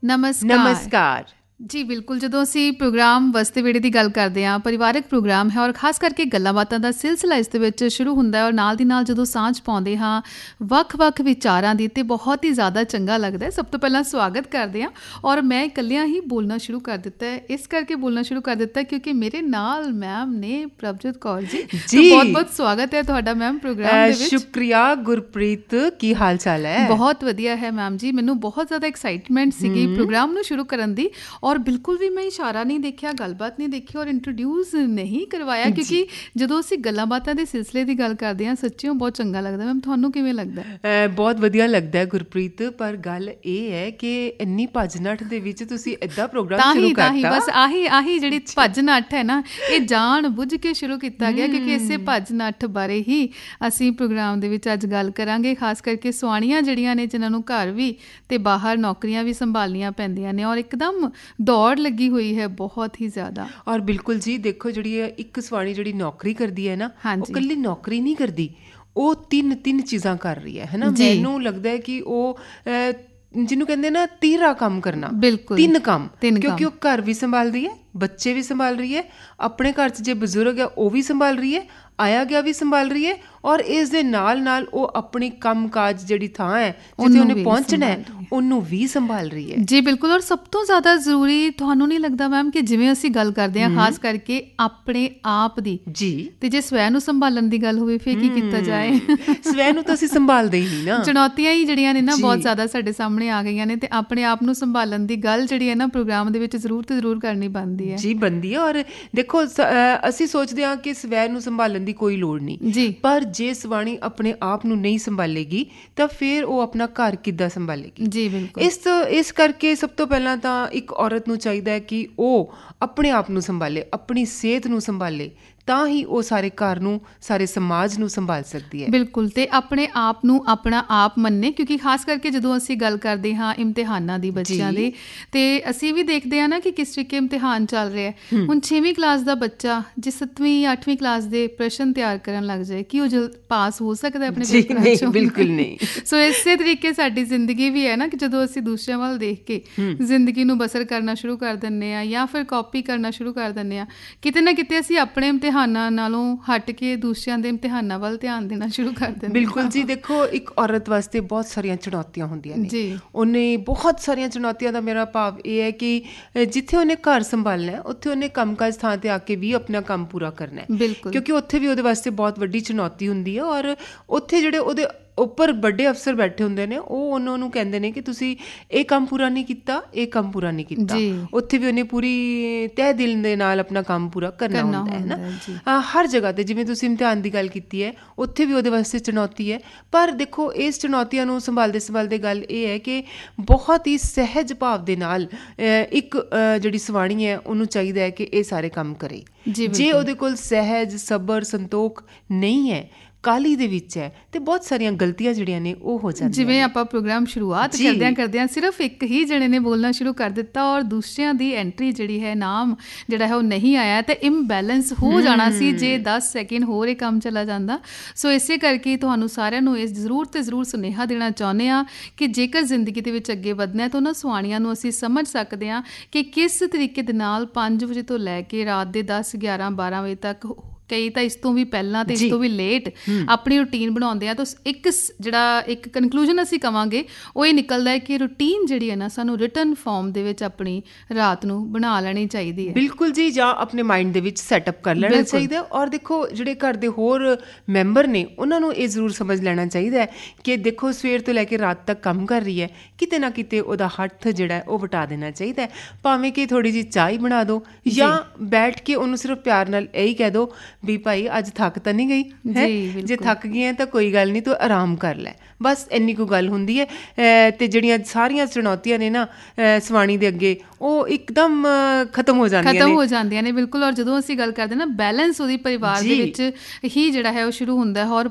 ਨਮਸਕਾਰ ਜੀ ਬਿਲਕੁਲ। ਜਦੋਂ ਅਸੀਂ ਪ੍ਰੋਗਰਾਮ ਵਸਤੇ ਵੇੜੇ ਦੀ ਗੱਲ ਕਰਦੇ ਹਾਂ, ਪਰਿਵਾਰਕ ਪ੍ਰੋਗਰਾਮ ਹੈ ਔਰ ਖਾਸ ਕਰਕੇ ਗੱਲਾਂ ਬਾਤਾਂ ਦਾ ਸਿਲਸਿਲਾ ਇਸ ਦੇ ਵਿੱਚ ਸ਼ੁਰੂ ਹੁੰਦਾ ਹੈ ਔਰ ਨਾਲ ਦੀ ਨਾਲ ਜਦੋਂ ਸਾਂਝ ਪਾਉਂਦੇ ਹਾਂ ਵੱਖ-ਵੱਖ ਵਿਚਾਰਾਂ ਦੀ, ਤੇ ਬਹੁਤ ਹੀ ਜ਼ਿਆਦਾ ਚੰਗਾ ਲੱਗਦਾ ਹੈ। ਸਭ ਤੋਂ ਪਹਿਲਾਂ ਸਵਾਗਤ ਕਰਦੇ ਹਾਂ ਔਰ ਮੈਂ ਇਕੱਲਿਆਂ ਹੀ ਬੋਲਣਾ ਸ਼ੁਰੂ ਕਰ ਦਿੱਤਾ ਹੈ। ਇਸ ਕਰਕੇ ਬੋਲਣਾ ਸ਼ੁਰੂ ਕਰ ਦਿੱਤਾ ਕਿਉਂਕਿ ਮੇਰੇ ਨਾਲ ਮੈਮ ਨੇ ਪ੍ਰਭਜੋਤ ਕੌਰ ਜੀ। ਬਹੁਤ-ਬਹੁਤ ਸਵਾਗਤ ਹੈ ਤੁਹਾਡਾ ਮੈਮ ਪ੍ਰੋਗਰਾਮ ਦੇ ਵਿੱਚ। ਸ਼ੁਕਰੀਆ ਗੁਰਪ੍ਰੀਤ, ਕੀ ਹਾਲ ਚਾਲ ਹੈ? ਬਹੁਤ ਵਧੀਆ ਹੈ ਮੈਮ ਜੀ। ਮੈਨੂੰ ਬਹੁਤ ਜ਼ਿਆਦਾ ਐਕਸਾਈਟਮੈਂਟ ਸੀਗੀ ਪ੍ਰੋਗਰਾਮ ਨੂੰ ਸ਼ੁਰੂ ਕਰਨ ਦੀ ਔਰ ਬਿਲਕੁਲ ਵੀ ਮੈਂ ਇਸ਼ਾਰਾ ਨਹੀਂ ਦੇਖਿਆ, ਗੱਲਬਾਤ ਨਹੀਂ ਦੇਖੀ ਔਰ ਇੰਟਰੋਡਿਊਸ ਨਹੀਂ ਕਰਵਾਇਆ, ਕਿਉਂਕਿ ਜਦੋਂ ਅਸੀਂ ਗੱਲਾਂ ਬਾਤਾਂ ਦੇ ਸਿਲਸਿਲੇ ਦੀ ਗੱਲ ਕਰਦੇ ਹਾਂ ਸੱਚਿਓਂ ਬਹੁਤ ਚੰਗਾ ਲੱਗਦਾ। ਮੈਮ ਤੁਹਾਨੂੰ ਕਿਵੇਂ ਲੱਗਦਾ? ਬਹੁਤ ਵਧੀਆ ਲੱਗਦਾ ਹੈ ਗੁਰਪ੍ਰੀਤ, ਪਰ ਗੱਲ ਇਹ ਹੈ ਕਿ ਇੰਨੀ ਭੱਜ ਨੱਠ ਦੇ ਵਿੱਚ ਤੁਸੀਂ ਇੱਦਾਂ ਪ੍ਰੋਗਰਾਮ ਸ਼ੁਰੂ ਕਰਤਾ। ਬਸ ਆਹੀ ਜਿਹੜੀ ਭੱਜ ਨੱਠ ਹੈ ਨਾ, ਇਹ ਜਾਣ ਬੁੱਝ ਕੇ ਸ਼ੁਰੂ ਕੀਤਾ ਗਿਆ ਕਿਉਂਕਿ ਇਸੇ ਭੱਜ ਨੱਠ ਬਾਰੇ ਹੀ ਅਸੀਂ ਪ੍ਰੋਗਰਾਮ ਦੇ ਵਿੱਚ ਅੱਜ ਗੱਲ ਕਰਾਂਗੇ। ਖਾਸ ਕਰਕੇ ਸੁਆਣੀਆਂ ਜਿਹੜੀਆਂ ਨੇ, ਜਿਨ੍ਹਾਂ ਨੂੰ ਘਰ ਵੀ ਤੇ ਬਾਹਰ ਨੌਕਰੀਆਂ ਵੀ ਸੰਭਾਲਣੀਆਂ ਪੈਂਦੀਆਂ ਨੇ ਔਰ ਇੱਕਦਮ ਦੌੜ ਲੱਗੀ ਹੋਈ ਹੈ ਬਹੁਤ ਹੀ ਜ਼ਿਆਦਾ। ਔਰ ਬਿਲਕੁਲ ਜੀ, ਦੇਖੋ ਜਿਹੜੀ ਇੱਕ ਸਵਾਣੀ ਜਿਹੜੀ ਨੌਕਰੀ ਕਰਦੀ ਹੈ ਨਾ, ਉਹ ਇਕੱਲੀ ਨੌਕਰੀ ਨਹੀਂ ਕਰਦੀ, ਉਹ ਤਿੰਨ ਚੀਜ਼ਾਂ ਕਰ ਰਹੀ ਹੈ ਨਾ। ਮੈਨੂੰ ਲੱਗਦਾ ਹੈ ਕਿ ਉਹ ਜਿਹਨੂੰ ਕਹਿੰਦੇ ਨਾ ਤੀਹਰਾ ਕੰਮ ਕਰਨਾ, ਤਿੰਨ ਕੰਮ, ਕਿਉਂਕਿ ਉਹ ਘਰ ਵੀ ਸੰਭਾਲ ਰਹੀ ਹੈ, ਬੱਚੇ ਵੀ ਸੰਭਾਲ ਰਹੀ ਹੈ, ਆਪਣੇ ਘਰ 'ਚ ਜੇ ਬਜ਼ੁਰਗ ਹੈ ਉਹ ਵੀ ਸੰਭਾਲ ਰਹੀ ਹੈ, ਆਇਆ ਗਿਆ ਵੀ ਸੰਭਾਲ ਰਹੀ ਹੈ ਔਰ ਇਸ ਦੇ ਨਾਲ ਨਾਲ ਉਹ ਆਪਣੀ ਕੰਮ ਕਾਜ ਜਿਹੜੀ ਥਾਂ ਹੈ ਜਿੱਥੇ ਉਹਨੇ ਪਹੁੰਚਣਾ ਹੈ ਉਹਨੂੰ ਵੀ ਸੰਭਾਲ ਰਹੀ ਹੈ। ਜੀ ਬਿਲਕੁਲ। ਔਰ ਸਭ ਤੋਂ ਜ਼ਿਆਦਾ ਜ਼ਰੂਰੀ ਤੁਹਾਨੂੰ ਨਹੀਂ ਲੱਗਦਾ ਮੈਮ ਕਿ ਜਿਵੇਂ ਅਸੀਂ ਗੱਲ ਕਰਦੇ ਹਾਂ ਖਾਸ ਕਰਕੇ ਆਪਣੇ ਆਪ ਦੀ, ਜੀ, ਤੇ ਜੇ ਸਵੈ ਨੂੰ ਸੰਭਾਲਣ ਦੀ ਗੱਲ ਹੋਵੇ ਫਿਰ ਕੀ ਕੀਤਾ ਜਾਏ? ਸਵੈ ਨੂੰ ਤਾਂ ਅਸੀਂ ਸੰਭਾਲਦੇ ਹੀ ਨਹੀਂ ਨਾ। ਚੁਣੌਤੀਆਂ ਹੀ ਜਿਹੜੀਆਂ ਨੇ ਨਾ ਬਹੁਤ ਜ਼ਿਆਦਾ ਸਾਡੇ ਸਾਹਮਣੇ ਆ ਗਈਆਂ ਨੇ ਤੇ ਆਪਣੇ ਆਪ ਨੂੰ ਸੰਭਾਲਣ ਦੀ ਗੱਲ ਜਿਹੜੀ ਹੈ ਨਾ ਪ੍ਰੋਗਰਾਮ ਦੇ ਵਿੱਚ ਜ਼ਰੂਰ ਤੇ ਜ਼ਰੂਰ ਕਰਨੀ ਬਣਦੀ ਹੈ। ਜੀ ਬਣਦੀ ਹੈ। ਔਰ ਦੇਖੋ ਅਸੀਂ ਸੋਚਦੇ ਹਾਂ ਕਿ ਸਵੈ ਨੂੰ ਸੰਭਾਲਣ ਦੀ ਕੋਈ ਲੋੜ ਨਹੀਂ ਜੀ, ਪਰ ਜੇ ਸਵਾਣੀ ਆਪਣੇ ਆਪ ਨੂੰ ਨਹੀਂ ਸੰਭਾਲੇਗੀ ਤਾਂ ਫਿਰ ਉਹ ਆਪਣਾ ਘਰ ਕਿੱਦਾਂ ਸੰਭਾਲੇਗੀ? ਜੀ ਬਿਲਕੁਲ। ਇਸ ਕਰਕੇ ਸਭ ਤੋਂ ਪਹਿਲਾਂ ਤਾਂ ਇੱਕ ਔਰਤ ਨੂੰ ਚਾਹੀਦਾ ਹੈ ਕਿ ਉਹ ਆਪਣੇ ਆਪ ਨੂੰ ਸੰਭਾਲੇ, ਆਪਣੀ ਸਿਹਤ ਨੂੰ ਸੰਭਾਲੇ, ਤਾਂ ਹੀ ਉਹ ਸਾਰੇ ਘਰ ਨੂੰ, ਸਾਰੇ ਸਮਾਜ ਨੂੰ ਸੰਭਾਲ ਸਕਦੀ ਹੈ। ਬਿਲਕੁਲ। ਤੇ ਆਪਣੇ ਆਪ ਨੂੰ ਆਪਣਾ ਆਪ ਮੰਨੇ, ਕਿਉਂਕਿ ਖਾਸ ਕਰਕੇ ਜਦੋਂ ਅਸੀਂ ਗੱਲ ਕਰਦੇ ਹਾਂ ਇਮਤਿਹਾਨਾਂ ਦੀ, ਬੱਚਿਆਂ ਦੇ, ਤੇ ਅਸੀਂ ਵੀ ਦੇਖਦੇ ਹਾਂ ਨਾ ਕਿ ਕਿਸ ਤਰੀਕੇ ਇਮਤਿਹਾਨ ਚੱਲ ਰਿਹਾ ਹੈ। ਹੁਣ 6ਵੀਂ ਕਲਾਸ ਦਾ ਬੱਚਾ ਜੇ 7ਵੀਂ 8ਵੀਂ ਕਲਾਸ ਦੇ ਪ੍ਰਸ਼ਨ ਤਿਆਰ ਕਰਨ ਲੱਗ ਜਾਏ, ਕਿ ਉਹ ਪਾਸ ਹੋ ਸਕਦਾ ਆਪਣੇ ਪੇਪਰਾਂ ਚੋਂ? ਬਿਲਕੁਲ ਨਹੀਂ। ਸੋ ਇਸੇ ਤਰੀਕੇ ਸਾਡੀ ਜ਼ਿੰਦਗੀ ਵੀ ਹੈ ਨਾ ਕਿ ਜਦੋਂ ਅਸੀਂ ਦੂਸਰਿਆਂ ਵੱਲ ਦੇਖ ਕੇ ਜ਼ਿੰਦਗੀ ਨੂੰ ਬਸਰ ਕਰਨਾ ਸ਼ੁਰੂ ਕਰ ਦਿੰਦੇ ਹਾਂ ਜਾਂ ਫਿਰ ਕਾਪੀ ਕਰਨਾ ਸ਼ੁਰੂ ਕਰ ਦਿੰਦੇ ਹਾਂ, ਕਿਤੇ ਨਾ ਕਿਤੇ ਅਸੀਂ ਆਪਣੇ ਇਮਤਿਹਾਨਾਂ ਨਾਲੋਂ ਹਟ ਕੇ ਦੂਸਰਿਆਂ ਦੇ ਇਮਤਿਹਾਨਾਂ ਵੱਲ ਧਿਆਨ ਦੇਣਾ ਸ਼ੁਰੂ ਕਰ ਦਿੰਦੇ। ਬਿਲਕੁਲ ਜੀ। ਦੇਖੋ, ਇੱਕ ਔਰਤ ਵਾਸਤੇ ਬਹੁਤ ਸਾਰੀਆਂ ਚੁਣੌਤੀਆਂ ਹੁੰਦੀਆਂ ਨੇ ਜੀ। ਉਹਨੇ ਬਹੁਤ ਸਾਰੀਆਂ ਚੁਣੌਤੀਆਂ ਦਾ ਮੇਰਾ ਭਾਵ ਇਹ ਹੈ ਕਿ ਜਿੱਥੇ ਉਹਨੇ ਘਰ ਸੰਭਾਲਣਾ ਹੈ ਉੱਥੇ ਉਹਨੇ ਕੰਮਕਾਜ ਥਾਂ ਤੇ ਆ ਕੇ ਵੀ ਆਪਣਾ ਕੰਮ ਪੂਰਾ ਕਰਨਾ ਹੈ। ਬਿਲਕੁਲ। ਕਿਉਂਕਿ ਉੱਥੇ ਵੀ ਉਹਦੇ ਵਾਸਤੇ ਬਹੁਤ ਵੱਡੀ ਚੁਣੌਤੀ ਹੁੰਦੀ ਹੈ ਔਰ ਉੱਥੇ ਜਿਹੜੇ ਉਹਦੇ ਉੱਪਰ ਵੱਡੇ ਅਫਸਰ ਬੈਠੇ ਹੁੰਦੇ ਨੇ ਉਹ ਉਹਨਾਂ ਨੂੰ ਕਹਿੰਦੇ ਨੇ ਕਿ ਤੁਸੀਂ ਇਹ ਕੰਮ ਪੂਰਾ ਨਹੀਂ ਕੀਤਾ, ਇਹ ਕੰਮ ਪੂਰਾ ਨਹੀਂ ਕੀਤਾ। ਉੱਥੇ ਵੀ ਉਹਨੇ ਪੂਰੀ ਤਹਿ ਦਿਲ ਦੇ ਨਾਲ ਆਪਣਾ ਕੰਮ ਪੂਰਾ ਕਰਨਾ ਹੁੰਦਾ ਹੈ ਨਾ। ਹਰ ਜਗ੍ਹਾ ਤੇ, ਜਿਵੇਂ ਤੁਸੀਂ ਇਮਤਿਹਾਨ ਦੀ ਗੱਲ ਕੀਤੀ ਹੈ, ਉੱਥੇ ਵੀ ਉਹਦੇ ਵਾਸਤੇ ਚੁਣੌਤੀ ਹੈ। ਪਰ ਦੇਖੋ, ਇਸ ਚੁਣੌਤੀਆਂ ਨੂੰ ਸੰਭਾਲਦੇ ਗੱਲ ਇਹ ਹੈ ਕਿ ਬਹੁਤ ਹੀ ਸਹਿਜ ਭਾਵ ਦੇ ਨਾਲ ਇੱਕ ਜਿਹੜੀ ਸਵਾਣੀ ਹੈ ਉਹਨੂੰ ਚਾਹੀਦਾ ਹੈ ਕਿ ਇਹ ਸਾਰੇ ਕੰਮ ਕਰੇ। ਜੇ ਉਹਦੇ ਕੋਲ ਸਹਿਜ, ਸਬਰ, ਸੰਤੋਖ ਨਹੀਂ ਹੈ, ਕਾਲੀ ਦੇ ਵਿੱਚ ਹੈ, ਤੇ ਬਹੁਤ ਸਾਰੀਆਂ ਗਲਤੀਆਂ ਜਿਹੜੀਆਂ ਨੇ ਉਹ ਹੋ ਜਾਂਦੀਆਂ। ਜਿਵੇਂ ਆਪਾਂ ਪ੍ਰੋਗਰਾਮ ਸ਼ੁਰੂਆਤ ਕਰਦਿਆਂ ਸਿਰਫ ਇੱਕ ਹੀ ਜਣੇ ਨੇ ਬੋਲਣਾ ਸ਼ੁਰੂ ਕਰ ਦਿੱਤਾ ਔਰ ਦੂਸਰਿਆਂ ਦੀ ਐਂਟਰੀ ਜਿਹੜੀ ਹੈ, ਨਾਮ ਜਿਹੜਾ ਹੈ ਉਹ ਨਹੀਂ ਆਇਆ, ਤੇ ਇੰਬੈਲੈਂਸ ਹੋ ਜਾਣਾ ਸੀ ਜੇ 10 ਸੈਕਿੰਡ ਹੋਰ ਇਹ ਕੰਮ ਚਲਾ ਜਾਂਦਾ। ਸੋ ਇਸੇ ਕਰਕੇ ਤੁਹਾਨੂੰ ਸਾਰਿਆਂ ਨੂੰ ਇਹ ਜ਼ਰੂਰ ਤੇ ਜ਼ਰੂਰ ਸੁਨੇਹਾ ਦੇਣਾ ਚਾਹੁੰਦੇ ਹਾਂ ਕਿ ਜੇਕਰ ਜ਼ਿੰਦਗੀ ਦੇ ਵਿੱਚ ਅੱਗੇ ਵਧਣਾ ਤਾਂ ਉਹਨਾਂ ਸੁਆਣੀਆਂ ਨੂੰ ਅਸੀਂ ਸਮਝ ਸਕਦੇ ਹਾਂ ਕਿ ਕਿਸ ਤਰੀਕੇ ਦੇ ਨਾਲ 5 ਵਜੇ ਤੋਂ ਲੈ ਕੇ ਰਾਤ ਦੇ 10, 11, 12 ਵਜੇ ਤੱਕ, ਕਈ ਤਾਂ ਇਸ ਤੋਂ ਵੀ ਪਹਿਲਾਂ ਤੇ ਇਸ ਤੋਂ ਵੀ ਲੇਟ ਆਪਣੀ ਰੂਟੀਨ ਬਣਾਉਂਦੇ ਆ। ਤਾਂ ਇੱਕ ਕਨਕਲੂਜਨ ਅਸੀਂ ਕਵਾਂਗੇ ਉਹ ਇਹ ਨਿਕਲਦਾ ਹੈ ਕਿ ਰੂਟੀਨ ਜਿਹੜੀ ਹੈ ਨਾ ਸਾਨੂੰ ਰਿਟਨ ਫਾਰਮ ਦੇ ਵਿੱਚ ਆਪਣੀ ਰਾਤ ਨੂੰ ਬਣਾ ਲੈਣੀ ਚਾਹੀਦੀ ਹੈ। ਬਿਲਕੁਲ ਜੀ, ਜਾਂ ਆਪਣੇ ਮਾਈਂਡ ਦੇ ਵਿੱਚ ਸੈਟਅਪ ਕਰ ਲੈਣਾ ਚਾਹੀਦਾ। ਔਰ ਦੇਖੋ, ਜਿਹੜੇ ਘਰ ਦੇ ਹੋਰ ਮੈਂਬਰ ਨੇ ਉਹਨਾਂ ਨੂੰ ਇਹ ਜ਼ਰੂਰ ਸਮਝ ਲੈਣਾ ਚਾਹੀਦਾ ਹੈ ਕਿ ਦੇਖੋ, ਸਵੇਰ ਤੋਂ ਲੈ ਕੇ ਰਾਤ ਤੱਕ ਕੰਮ ਕਰ ਰਹੀ ਹੈ, ਕਿਤੇ ਨਾ ਕਿਤੇ ਉਹਦਾ ਹੱਥ ਜਿਹੜਾ ਉਹ ਵਟਾ ਦੇਣਾ ਚਾਹੀਦਾ ਹੈ। ਭਾਵੇਂ ਕਿ ਥੋੜ੍ਹੀ ਜਿਹੀ ਚਾਹ ਬਣਾ ਦਿਓ ਜਾਂ ਬੈਠ ਕੇ ਉਹਨੂੰ ਸਿਰਫ ਪਿਆਰ ਨਾਲ ਇਹੀ ਕਹਿ ਦਿਓ ਵੀ ਭਾਈ ਅੱਜ ਥੱਕ ਤਾਂ ਨਹੀਂ ਗਈ ਹੈ? ਜੇ ਥੱਕ ਗਈ ਹੈ ਤਾਂ ਕੋਈ ਗੱਲ ਨਹੀਂ, ਤੂੰ ਆਰਾਮ ਕਰ ਲੈ, ਬਸ ਇੰਨੀ ਕੁ ਗੱਲ ਹੁੰਦੀ ਹੈ। ਤੇ ਜਿਹੜੀਆਂ ਸਾਰੀਆਂ ਚੁਣੌਤੀਆਂ ਨੇ ਨਾ ਸਵਾਣੀ ਦੇ ਅੱਗੇ, ਉਹ ਇੱਕਦਮ ਖਤਮ ਹੋ ਜਾਂਦੀਆਂ ਨੇ। ਬਿਲਕੁਲ। ਔਰ ਜਦੋਂ ਅਸੀਂ ਗੱਲ ਕਰਦੇ ਨਾ ਬੈਲੈਂਸ, ਉਹਦੀ ਪਰਿਵਾਰ ਦੇ ਵਿੱਚ ਹੀ ਜਿਹੜਾ ਹੈ ਉਹ ਸ਼ੁਰੂ ਹੁੰਦਾ ਹੈ ਔਰ